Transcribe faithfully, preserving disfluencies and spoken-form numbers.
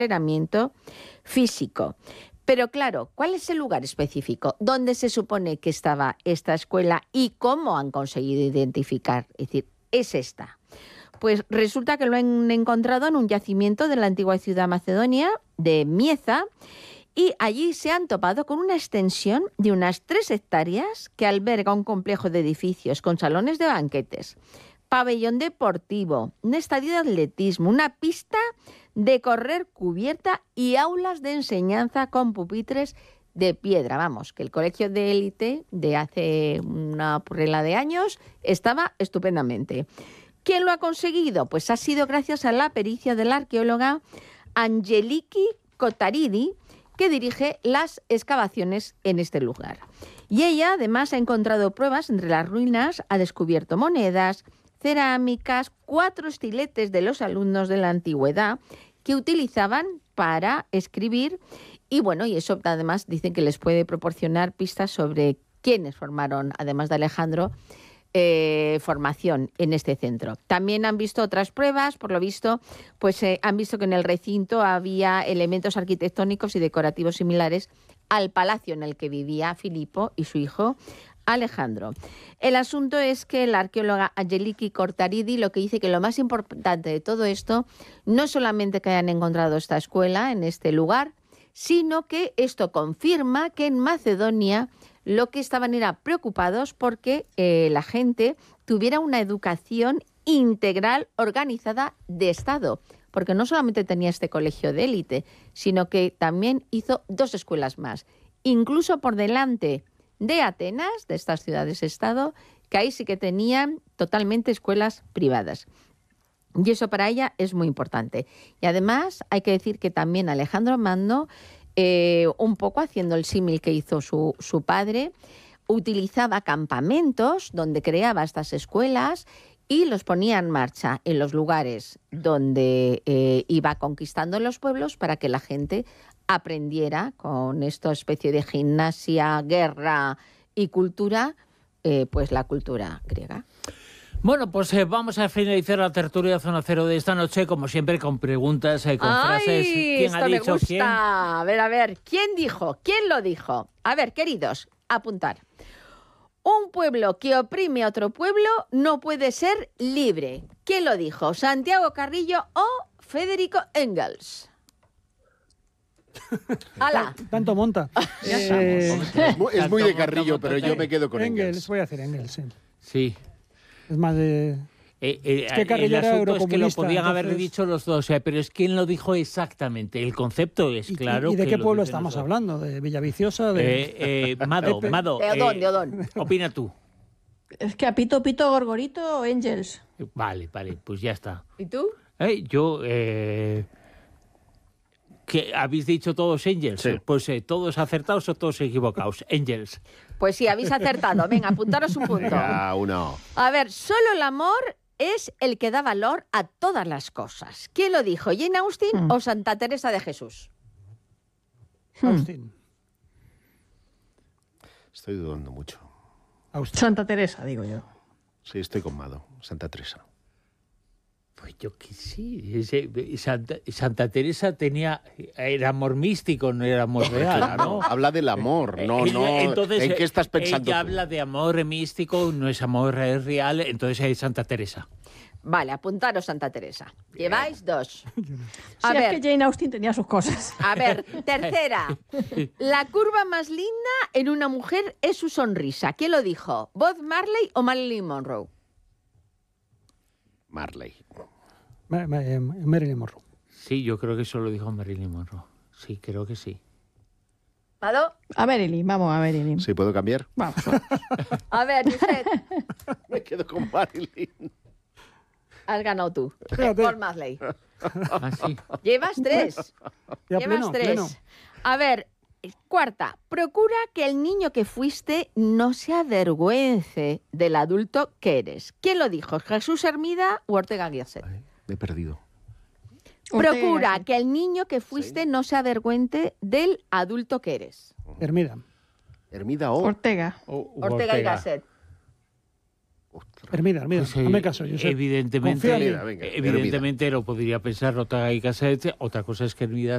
entrenamiento físico. Pero claro, ¿cuál es el lugar específico? ¿Dónde se supone que estaba esta escuela y cómo han conseguido identificar? Es decir, es esta. Pues resulta que lo han encontrado en un yacimiento de la antigua ciudad macedonia de Mieza, y allí se han topado con una extensión de unas tres hectáreas que alberga un complejo de edificios con salones de banquetes, pabellón deportivo, un estadio de atletismo, una pista de correr cubierta y aulas de enseñanza con pupitres de piedra. Vamos, que el colegio de élite de hace una purrela de años estaba estupendamente. ¿Quién lo ha conseguido? Pues ha sido gracias a la pericia de la arqueóloga Angeliki Kotaridi, que dirige las excavaciones en este lugar. Y ella, además, ha encontrado pruebas entre las ruinas, ha descubierto monedas, cerámicas, cuatro estiletes de los alumnos de la antigüedad que utilizaban para escribir, y bueno, y eso además dicen que les puede proporcionar pistas sobre quiénes formaron, además de Alejandro, Eh, formación en este centro. También han visto otras pruebas, por lo visto, pues eh, han visto que en el recinto había elementos arquitectónicos y decorativos similares al palacio en el que vivía Filipo y su hijo Alejandro. El asunto es que la arqueóloga Angeliki Kotaridi lo que dice que lo más importante de todo esto no es solamente que hayan encontrado esta escuela en este lugar, sino que esto confirma que en Macedonia lo que estaban era preocupados porque eh, la gente tuviera una educación integral organizada de Estado, porque no solamente tenía este colegio de élite, sino que también hizo dos escuelas más, incluso por delante de Atenas, de estas ciudades-estado, que ahí sí que tenían totalmente escuelas privadas. Y eso para ella es muy importante. Y además hay que decir que también Alejandro Magno, Eh, un poco haciendo el símil que hizo su, su padre, utilizaba campamentos donde creaba estas escuelas y los ponía en marcha en los lugares donde eh, iba conquistando los pueblos para que la gente aprendiera con esta especie de gimnasia, guerra y cultura, eh, pues la cultura griega. Bueno, pues eh, vamos a finalizar la tertulia Zona Cero de esta noche, como siempre, con preguntas, eh, con ¡Ay, frases. ¿Quién esto ha dicho me gusta! quién? A ver, a ver, ¿quién dijo? ¿Quién lo dijo? A ver, queridos, apuntar. Un pueblo que oprime a otro pueblo no puede ser libre. ¿Quién lo dijo? ¿Santiago Carrillo o Federico Engels? ¡Hala! Tanto monta. Eh, Es muy, es muy de Carrillo, pero yo me quedo con Engels. Engels. Voy a hacer Engels, sí. Sí. Es más de... Eh, eh, Es que Carrillo el era asunto es que lo eurocomunista, podían haber entonces- dicho los dos, eh, pero es quién lo dijo exactamente. El concepto es ¿Y, claro. ¿y de que qué lo pueblo dicen estamos los dos. hablando? ¿De Villaviciosa? De... Eh, eh, Mado, Pepe. Mado. De Odón, eh, de Odón. Opina tú. Es que a Pito, Pito, Gorgorito o Angels. Vale, vale, pues ya está. ¿Y tú? Eh, yo... Eh, ¿qué, ¿Habéis dicho todos Angels? Sí. Pues eh, todos acertados o todos equivocados. Angels. Pues sí, habéis acertado. Venga, apuntaros un punto. Venga, uno. A ver, solo el amor es el que da valor a todas las cosas. ¿Quién lo dijo? ¿Jane Austen Mm. o Santa Teresa de Jesús? Austin. Estoy dudando mucho. Austin. Santa Teresa, digo yo. Sí, estoy con Mado. Santa Teresa. Pues yo que sí. Ese- Santa, Santa Teresa tenía... Era amor místico, no era amor real, ¿no? Habla del amor, no, Ella- no. entonces, ¿En qué estás pensando Ella tú? habla de amor místico, no es amor eh, real, entonces es Santa Teresa. Vale, apuntaros Santa Teresa. Lleváis dos. A Si es ver, que Jane Austen tenía sus cosas. a ver, tercera. La curva más linda en una mujer es su sonrisa. ¿Quién lo dijo? ¿Bob Marley o Marilyn Monroe? Marley. Ma- ma- eh, Marilyn Monroe. Sí, yo creo que eso lo dijo Marilyn Monroe. Sí, creo que sí. ¿Pado? A Marilyn, vamos a Marilyn. ¿Sí puedo cambiar? Vamos. A ver, Josep, Me quedo con Marilyn. has ganado tú. Fíjate. Paul Marley. Ah, sí. Llevas tres. Ya Llevas pleno, tres. pleno. A ver, cuarta. Procura que el niño que fuiste no se avergüence del adulto que eres. ¿Quién lo dijo? ¿Jesús Hermida o Ortega Gasset? Ay, me he perdido. Procura Ortega, que el niño que fuiste no se avergüence del adulto que eres. Hermida. Hermida o... Ortega. O- o Ortega, y Gasset. Ostras. Hermida, Hermida. Pues, eh, Hazme caso, Josep. Evidentemente, Confía en mí. Hermida, venga, evidentemente lo podría pensar Ortega y Gasset. Otra cosa es que Hermida